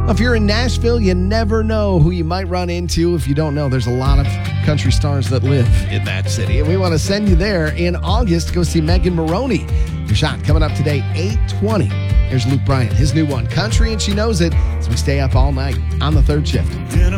If you're in Nashville, you never know who you might run into. If you don't know, there's a lot of country stars that live in that city. And we want to send you there in August to go see Megan Maroney. Your shot coming up today, 8:20. Here's Luke Bryan, his new one, Country and She Knows It, as we stay up all night on the third shift.